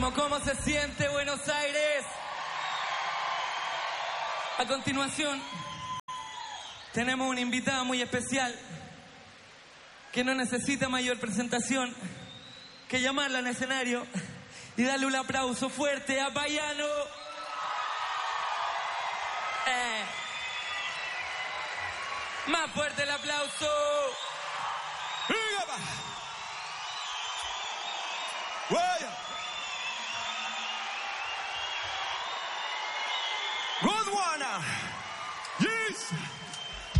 ¿Cómo se siente Buenos Aires? A continuación, tenemos una invitada muy especial que no necesita mayor presentación que llamarla al escenario y darle un aplauso fuerte a Payano. Más fuerte el aplauso. Good one. Yes.